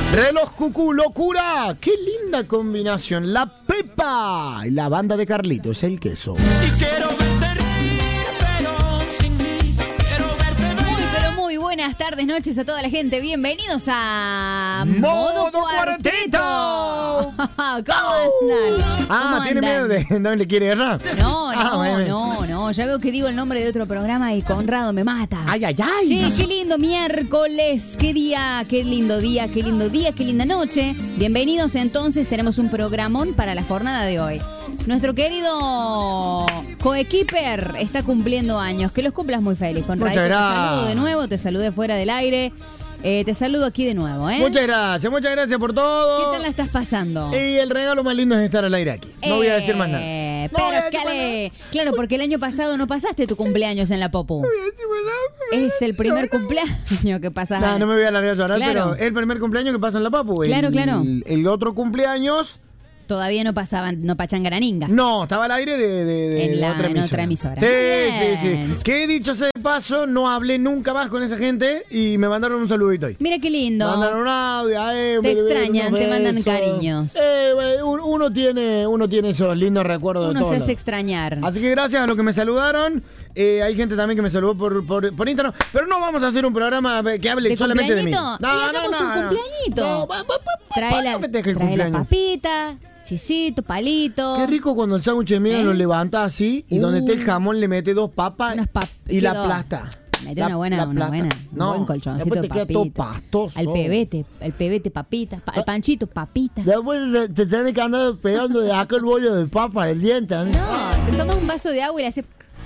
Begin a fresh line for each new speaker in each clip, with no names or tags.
Reloj Cucú, locura. Qué linda combinación. La Pepa y la banda de Carlitos, el queso.
Y quiero verte reír, pero sin mí. Quiero verte reír.
Muy buenas tardes, noches a toda la gente. Bienvenidos a
Modo Cuarteto.
¿Cómo andan? ¿Cómo
¿Tiene miedo de no le quiere errar?
No. Ya veo que digo el nombre de otro programa y Conrado me mata.
Ay.
Che, qué lindo miércoles. Qué día, qué lindo día, qué lindo día, qué linda noche. Bienvenidos entonces, tenemos un programón para la jornada de hoy. Nuestro querido coequiper está cumpliendo años. Que los cumplas muy feliz, Conrado. Te saludo de nuevo, te saludé fuera del aire. Te saludo aquí de nuevo, ¿eh?
Muchas gracias por todo.
¿Qué tal la estás pasando?
Y el regalo más lindo es estar al aire aquí. No voy a decir más nada.
Claro, porque el año pasado no pasaste tu cumpleaños en la Popu. Es el primer cumpleaños que pasas.
No me voy a largar a llorar,
claro.
pero es el primer cumpleaños que pasa en la Popu.
Claro.
El otro cumpleaños...
Todavía no pasaban, no pachangaraninga.
No, estaba al aire de otra emisora. Sí. Que dicho sea de paso, no hablé nunca más con esa gente y me mandaron un saludito hoy.
Mira qué lindo.
Me mandaron un audio.
Te extrañan, te mandan cariños.
Uno tiene esos lindos recuerdos de todo.
Uno se hace extrañar.
Así que gracias a los que me saludaron. Hay gente también que me saludó por Instagram. Pero no vamos a hacer un programa que hable solamente de mí.
No, hagamos un cumpleañito. Trae la papita. Chisito, palito.
Qué rico cuando el sándwich de miga lo levanta así y donde esté el jamón le mete dos papas y la aplasta.
Mete un buen colchoncito de papita.
Todo pastoso.
El pebete papita, el panchito papita.
Después te tenés que andar pegando de aquel bollo de papa del diente.
No, te tomas un vaso de agua y le haces...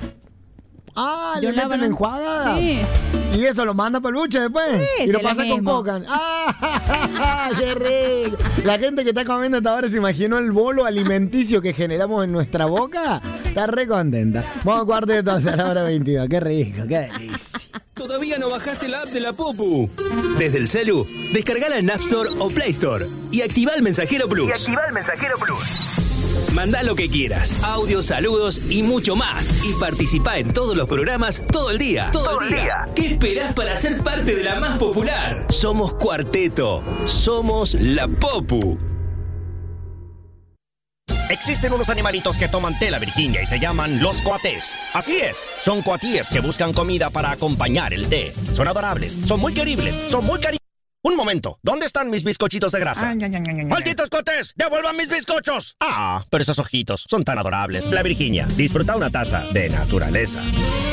le meten la enjuagada.
Sí.
Y eso lo manda para el buche después.
Sí,
y lo pasa con coca. ¡Qué rico! La gente que está comiendo hasta ahora se imaginó el bolo alimenticio que generamos en nuestra boca. Está re contenta. Vamos a cuarteto hasta la hora 22. Qué rico, qué delicia.
¿Todavía no bajaste la app de la Popu? Desde el celu, descargala en App Store o Play Store y activa el Mensajero Plus. Mandá lo que quieras, audios, saludos y mucho más. Y participá en todos los programas todo el día. Todo el día. ¿Qué esperás para ser parte de la más popular? Somos Cuarteto. Somos la Popu.
Existen unos animalitos que toman té la Virginia y se llaman los coatés. Así es, son coatíes que buscan comida para acompañar el té. Son adorables, son muy queribles, son muy cariñosos. Un momento, ¿dónde están mis bizcochitos de grasa? ¡Malditos coatés! ¡Devuelvan mis bizcochos! Pero esos ojitos son tan adorables. La Virginia, disfruta una taza de naturaleza.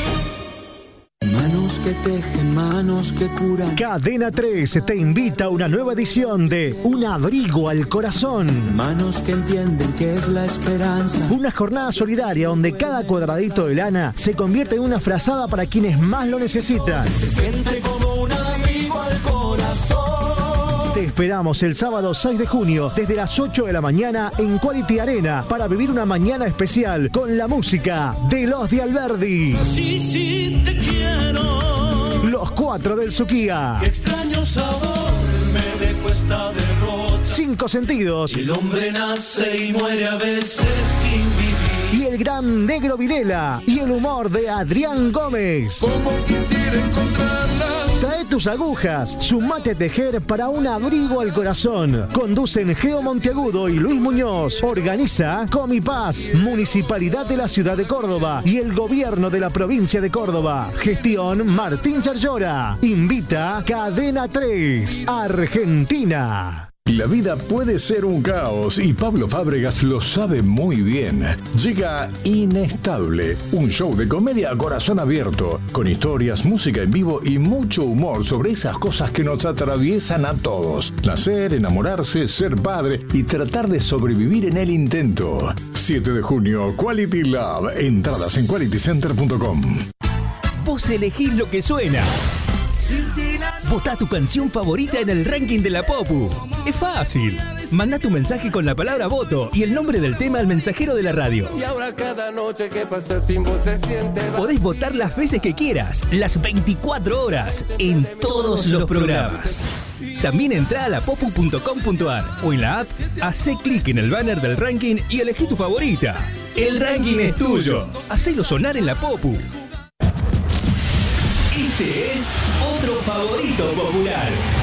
Manos que tejen, manos que curan.
Cadena 3 te invita a una nueva edición de Un abrigo al corazón.
Manos que entienden que es la esperanza.
Una jornada solidaria donde cada cuadradito de lana se convierte en una frazada para quienes más lo necesitan.
Gente como un abrigo al corazón.
Te esperamos el sábado 6 de junio desde las 8 de la mañana en Quality Arena para vivir una mañana especial con la música de Los de Alberdi.
Sí, te quiero.
Los 4 del Suquía.
Qué extraño sabor me dejó esta derrota.
5 sentidos.
El hombre nace y muere a veces sin vivir.
Y el gran Negro Videla. Y el humor de Adrián Gómez.
Como quisiera encontrarla.
Trae tus agujas, sumate a tejer para un abrigo al corazón. Conducen Geo Monteagudo y Luis Muñoz. Organiza Comipaz, Municipalidad de la Ciudad de Córdoba y el Gobierno de la Provincia de Córdoba. Gestión Martín Charllora. Invita Cadena 3, Argentina.
La vida puede ser un caos y Pablo Fábregas lo sabe muy bien. Llega Inestable, un show de comedia a corazón abierto, con historias, música en vivo y mucho humor sobre esas cosas que nos atraviesan a todos. Nacer, enamorarse, ser padre y tratar de sobrevivir en el intento. 7 de junio, Quality Love. Entradas en qualitycenter.com.
Vos elegís lo que suena. Votá tu canción favorita en el ranking de la Popu. Es fácil. Mandá tu mensaje con la palabra voto y el nombre del tema al mensajero de la radio.
Y ahora cada noche que pasa sin vos se siente.
Podés votar las veces que quieras, las 24 horas, en todos los programas. También entrá a lapopu.com.ar o en la app, hacé clic en el banner del ranking y elegí tu favorita. El ranking es tuyo. Hacelo sonar en la Popu. Este es otro favorito popular.